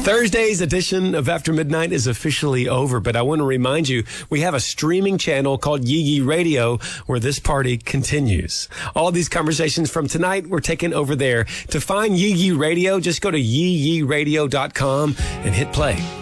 Thursday's edition of After Midnight is officially over, but I want to remind you, we have a streaming channel called Yee Yee Radio where this party continues. All these conversations from tonight were taken over there. To find Yee Yee Radio, just go to yeeyeeradio.com and hit play.